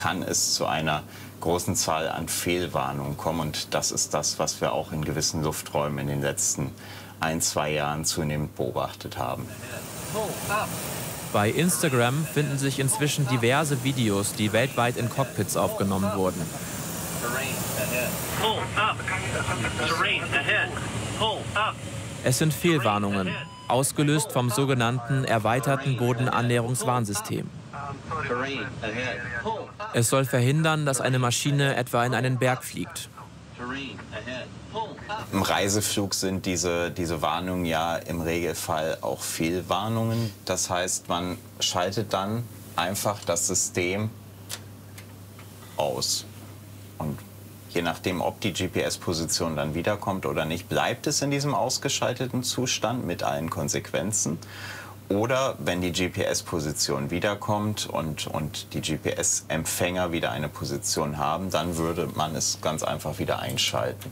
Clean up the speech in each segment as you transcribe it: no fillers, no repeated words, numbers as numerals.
kann es zu einer großen Zahl an Fehlwarnungen kommen. Und das ist das, was wir auch in gewissen Lufträumen in den letzten 1-2 Jahren zunehmend beobachtet haben. Bei Instagram finden sich inzwischen diverse Videos, die weltweit in Cockpits aufgenommen wurden. Es sind Fehlwarnungen, ausgelöst vom sogenannten erweiterten Bodenannäherungswarnsystem. Es soll verhindern, dass eine Maschine etwa in einen Berg fliegt. Im Reiseflug sind diese Warnungen ja im Regelfall auch Fehlwarnungen. Das heißt, man schaltet dann einfach das System aus. Und je nachdem, ob die GPS-Position dann wiederkommt oder nicht, bleibt es in diesem ausgeschalteten Zustand mit allen Konsequenzen. Oder wenn die GPS-Position wiederkommt und die GPS-Empfänger wieder eine Position haben, dann würde man es ganz einfach wieder einschalten.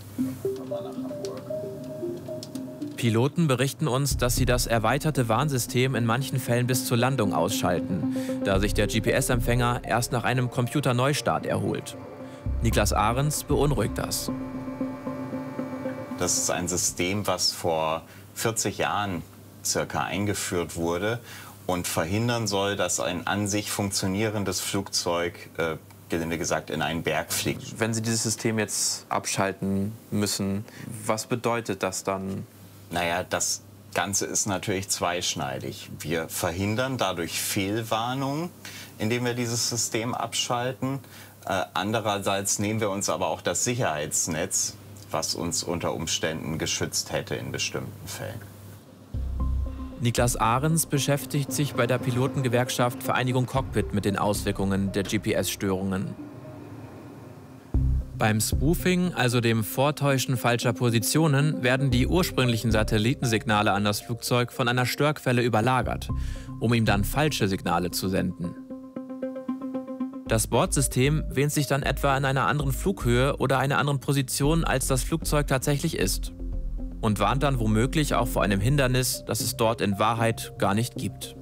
Piloten berichten uns, dass sie das erweiterte Warnsystem in manchen Fällen bis zur Landung ausschalten, da sich der GPS-Empfänger erst nach einem Computerneustart erholt. Niklas Ahrens beunruhigt das. Das ist ein System, was vor 40 Jahren circa eingeführt wurde und verhindern soll, dass ein an sich funktionierendes Flugzeug, gelinde gesagt, in einen Berg fliegt. Wenn Sie dieses System jetzt abschalten müssen, was bedeutet das dann? Naja, das Ganze ist natürlich zweischneidig. Wir verhindern dadurch Fehlwarnungen, indem wir dieses System abschalten. Andererseits nehmen wir uns aber auch das Sicherheitsnetz, was uns unter Umständen geschützt hätte in bestimmten Fällen. Niklas Ahrens beschäftigt sich bei der Pilotengewerkschaft Vereinigung Cockpit mit den Auswirkungen der GPS-Störungen. Beim Spoofing, also dem Vortäuschen falscher Positionen, werden die ursprünglichen Satellitensignale an das Flugzeug von einer Störquelle überlagert, um ihm dann falsche Signale zu senden. Das Bordsystem wähnt sich dann etwa in einer anderen Flughöhe oder einer anderen Position, als das Flugzeug tatsächlich ist. Und warnt dann womöglich auch vor einem Hindernis, das es dort in Wahrheit gar nicht gibt.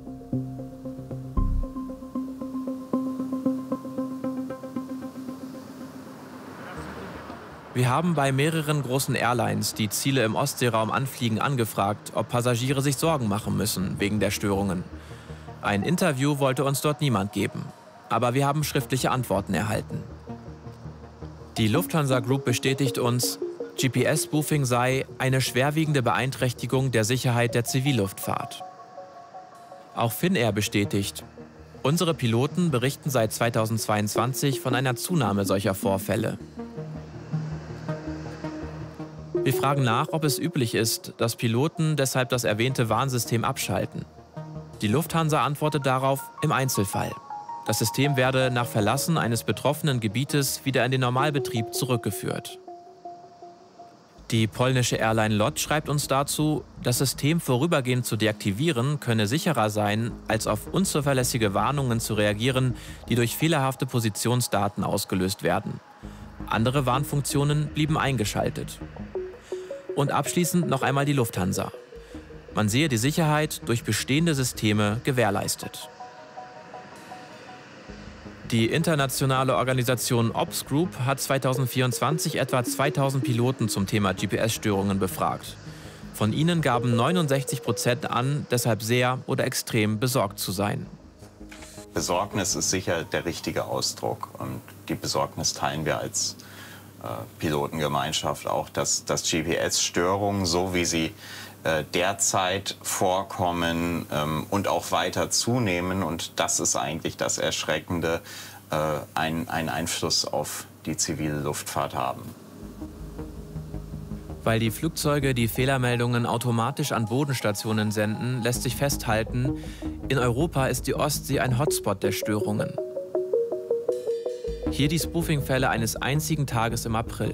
Wir haben bei mehreren großen Airlines, die Ziele im Ostseeraum anfliegen, angefragt, ob Passagiere sich Sorgen machen müssen wegen der Störungen. Ein Interview wollte uns dort niemand geben, aber wir haben schriftliche Antworten erhalten. Die Lufthansa Group bestätigt uns, GPS-Spoofing sei eine schwerwiegende Beeinträchtigung der Sicherheit der Zivilluftfahrt. Auch Finnair bestätigt, unsere Piloten berichten seit 2022 von einer Zunahme solcher Vorfälle. Wir fragen nach, ob es üblich ist, dass Piloten deshalb das erwähnte Warnsystem abschalten. Die Lufthansa antwortet darauf, im Einzelfall. Das System werde nach Verlassen eines betroffenen Gebietes wieder in den Normalbetrieb zurückgeführt. Die polnische Airline LOT schreibt uns dazu, das System vorübergehend zu deaktivieren könne sicherer sein, als auf unzuverlässige Warnungen zu reagieren, die durch fehlerhafte Positionsdaten ausgelöst werden. Andere Warnfunktionen blieben eingeschaltet. Und abschließend noch einmal die Lufthansa. Man sehe die Sicherheit durch bestehende Systeme gewährleistet. Die internationale Organisation Ops Group hat 2024 etwa 2000 Piloten zum Thema GPS-Störungen befragt. Von ihnen gaben 69% an, deshalb sehr oder extrem besorgt zu sein. Besorgnis ist sicher der richtige Ausdruck und die Besorgnis teilen wir als Pilotengemeinschaft auch, dass GPS-Störungen, so wie sie derzeit vorkommen und auch weiter zunehmen, und das ist eigentlich das Erschreckende, einen Einfluss auf die zivile Luftfahrt haben. Weil die Flugzeuge die Fehlermeldungen automatisch an Bodenstationen senden, lässt sich festhalten, in Europa ist die Ostsee ein Hotspot der Störungen. Hier die Spoofing-Fälle eines einzigen Tages im April.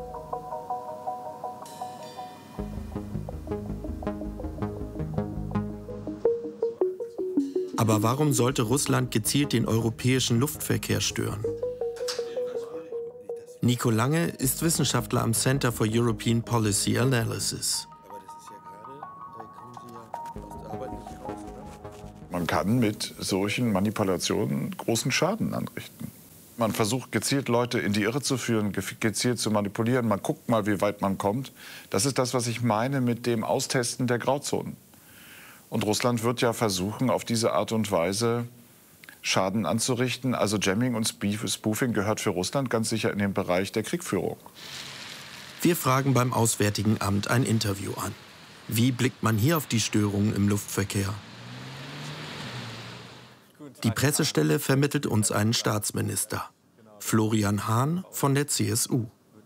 Aber warum sollte Russland gezielt den europäischen Luftverkehr stören? Nico Lange ist Wissenschaftler am Center for European Policy Analysis. Man kann mit solchen Manipulationen großen Schaden anrichten. Man versucht gezielt Leute in die Irre zu führen, gezielt zu manipulieren. Man guckt mal, wie weit man kommt. Das ist das, was ich meine mit dem Austesten der Grauzonen. Und Russland wird ja versuchen, auf diese Art und Weise Schaden anzurichten. Also Jamming und Spoofing gehört für Russland ganz sicher in den Bereich der Kriegführung. Wir fragen beim Auswärtigen Amt ein Interview an. Wie blickt man hier auf die Störungen im Luftverkehr? Die Pressestelle vermittelt uns einen Staatsminister, Florian Hahn von der CSU.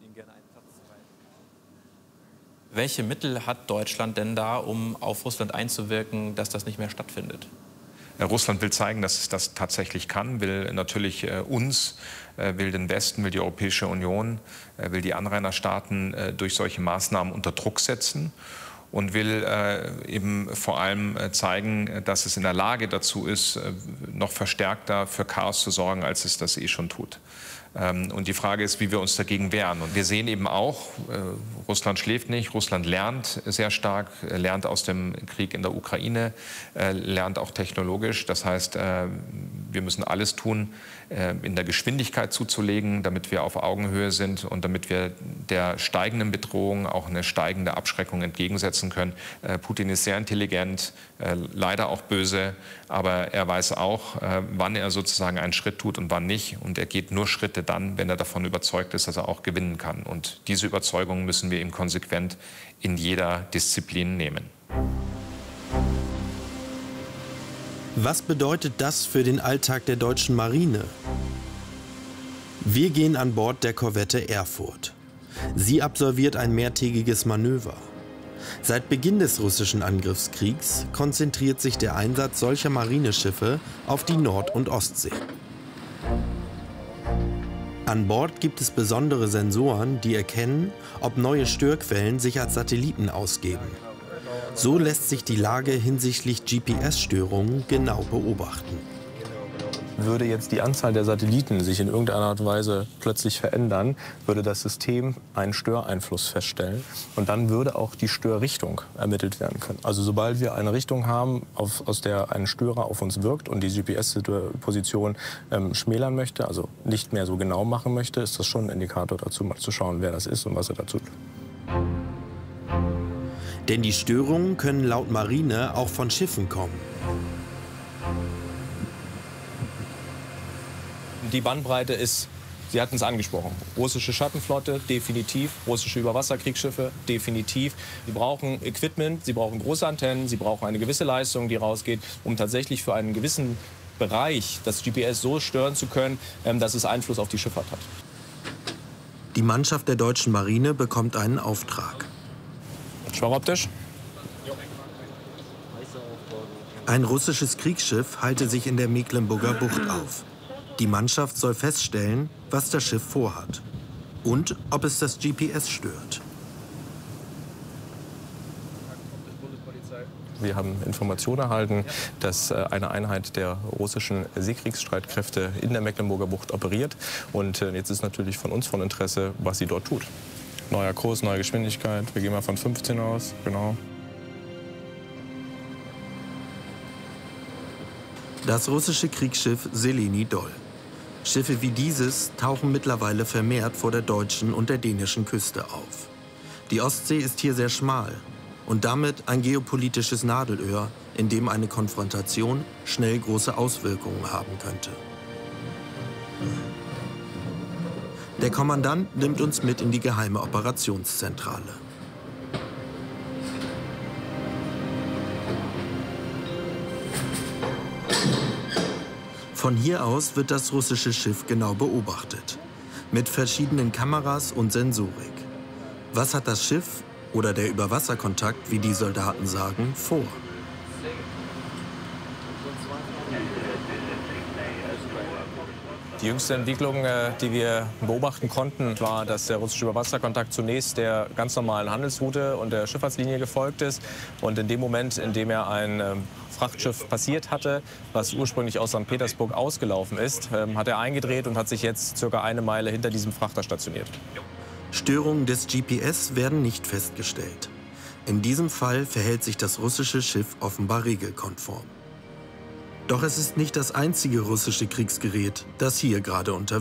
Welche Mittel hat Deutschland denn da, um auf Russland einzuwirken, dass das nicht mehr stattfindet? Russland will zeigen, dass es das tatsächlich kann, will natürlich uns, will den Westen, will die Europäische Union, will die Anrainerstaaten durch solche Maßnahmen unter Druck setzen und will eben vor allem zeigen, dass es in der Lage dazu ist, noch verstärkter für Chaos zu sorgen, als es das schon tut. Und die Frage ist, wie wir uns dagegen wehren. Und wir sehen eben auch, Russland schläft nicht, Russland lernt sehr stark, lernt aus dem Krieg in der Ukraine, lernt auch technologisch. Das heißt, wir müssen alles tun, in der Geschwindigkeit zuzulegen, damit wir auf Augenhöhe sind und damit wir der steigenden Bedrohung auch eine steigende Abschreckung entgegensetzen können. Putin ist sehr intelligent, leider auch böse, aber er weiß auch, wann er sozusagen einen Schritt tut und wann nicht. Und er geht nur Schritte dann, wenn er davon überzeugt ist, dass er auch gewinnen kann. Und diese Überzeugung müssen wir ihm konsequent in jeder Disziplin nehmen. Was bedeutet das für den Alltag der deutschen Marine? Wir gehen an Bord der Korvette Erfurt. Sie absolviert ein mehrtägiges Manöver. Seit Beginn des russischen Angriffskriegs konzentriert sich der Einsatz solcher Marineschiffe auf die Nord- und Ostsee. An Bord gibt es besondere Sensoren, die erkennen, ob neue Störquellen sich als Satelliten ausgeben. So lässt sich die Lage hinsichtlich GPS-Störungen genau beobachten. Würde jetzt die Anzahl der Satelliten sich in irgendeiner Art und Weise plötzlich verändern, würde das System einen Störeinfluss feststellen und dann würde auch die Störrichtung ermittelt werden können. Also sobald wir eine Richtung haben, aus der ein Störer auf uns wirkt und die GPS-Position schmälern möchte, also nicht mehr so genau machen möchte, ist das schon ein Indikator dazu, mal zu schauen, wer das ist und was er dazu tut. Denn die Störungen können laut Marine auch von Schiffen kommen. Die Bandbreite ist, Sie hatten es angesprochen, russische Schattenflotte, definitiv, russische Überwasserkriegsschiffe, definitiv. Sie brauchen Equipment, sie brauchen große Antennen, sie brauchen eine gewisse Leistung, die rausgeht, um tatsächlich für einen gewissen Bereich das GPS so stören zu können, dass es Einfluss auf die Schifffahrt hat. Die Mannschaft der deutschen Marine bekommt einen Auftrag. Schwarroptisch. Ein russisches Kriegsschiff halte sich in der Mecklenburger Bucht auf. Die Mannschaft soll feststellen, was das Schiff vorhat und ob es das GPS stört. Wir haben Informationen erhalten, dass eine Einheit der russischen Seekriegsstreitkräfte in der Mecklenburger Bucht operiert. Und jetzt ist natürlich von uns von Interesse, was sie dort tut. Neuer Kurs, neue Geschwindigkeit. Wir gehen mal von 15 aus, genau. Das russische Kriegsschiff Seleni Dol. Schiffe wie dieses tauchen mittlerweile vermehrt vor der deutschen und der dänischen Küste auf. Die Ostsee ist hier sehr schmal und damit ein geopolitisches Nadelöhr, in dem eine Konfrontation schnell große Auswirkungen haben könnte. Der Kommandant nimmt uns mit in die geheime Operationszentrale. Von hier aus wird das russische Schiff genau beobachtet, mit verschiedenen Kameras und Sensorik. Was hat das Schiff oder der Überwasserkontakt, wie die Soldaten sagen, vor? Die jüngste Entwicklung, die wir beobachten konnten, war, dass der russische Überwasserkontakt zunächst der ganz normalen Handelsroute und der Schifffahrtslinie gefolgt ist. Und in dem Moment, in dem er ein Frachtschiff passiert hatte, was ursprünglich aus St. Petersburg ausgelaufen ist, hat er eingedreht und hat sich jetzt ca. 1 Meile hinter diesem Frachter stationiert. Störungen des GPS werden nicht festgestellt. In diesem Fall verhält sich das russische Schiff offenbar regelkonform. Doch es ist nicht das einzige russische Kriegsgerät, das hier gerade unterwegs ist.